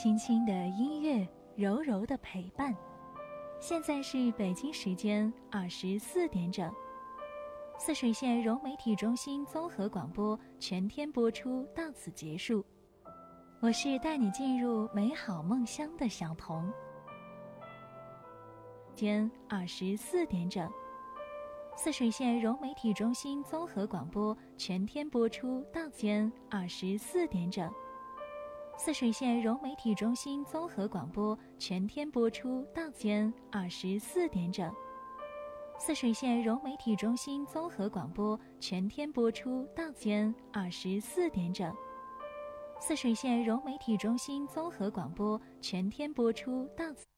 轻轻的音乐，柔柔的陪伴。现在是北京时间24点整，泗水县融媒体中心综合广播全天播出到此结束。我是带你进入美好梦乡的小童。间24点整，泗水县融媒体中心综合广播全天播出到间24点整，泗水县融媒体中心综合广播全天播出到间24点整，泗水县融媒体中心综合广播全天播出到间24点整，泗水县融媒体中心综合广播全天播出到此。